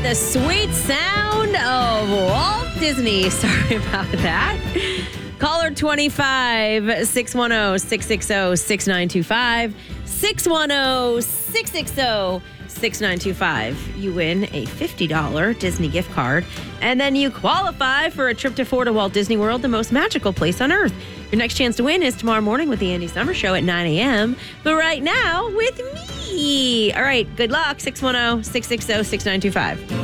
the sweet sound of Walt Disney. Sorry about that. Caller 25 610-660-6925. 610-660-6925. You win a $50 Disney gift card, and then you qualify for a trip to Florida Walt Disney World, the most magical place on earth. Your next chance to win is tomorrow morning with the Andy Summer Show at 9 a.m. But right now, with me. All right, good luck. 610-660-6925.